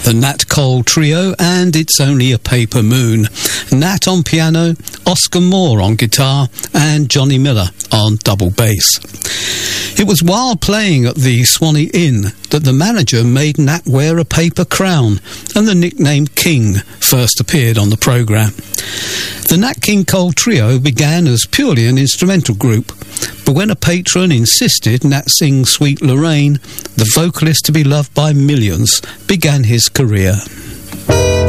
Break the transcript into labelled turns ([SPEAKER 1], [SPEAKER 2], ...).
[SPEAKER 1] the Nat Cole Trio and It's Only a Paper Moon. Nat on piano, Oscar Moore on guitar and Johnny Miller on double bass. It was while playing at the Swanee Inn that the manager made Nat wear a paper crown, and the nickname King first appeared on the programme. The Nat King Cole Trio began as purely an instrumental group, but when a patron insisted Nat sing Sweet Lorraine, the vocalist to be loved by millions began his career.